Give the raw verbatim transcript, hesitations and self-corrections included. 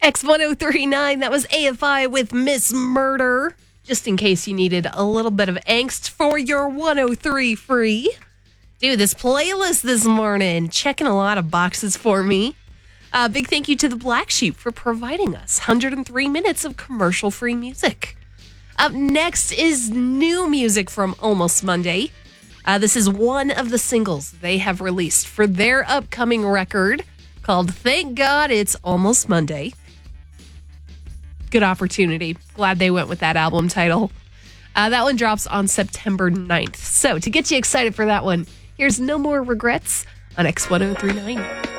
X one oh three point nine, that was A F I with Miss Murder. Just in case you needed a little bit of angst for your one oh three free. Dude, this playlist this morning, checking a lot of boxes for me. Uh, big thank you to the Black Sheep for providing us one hundred three minutes of commercial-free music. Up next is new music from Almost Monday. Uh, this is one of the singles they have released for their upcoming record called Thank God It's Almost Monday. Good opportunity. Glad they went with that album title. Uh, that one drops on September ninth. So to get you excited for that one, here's No More Regrets on X one oh three point nine.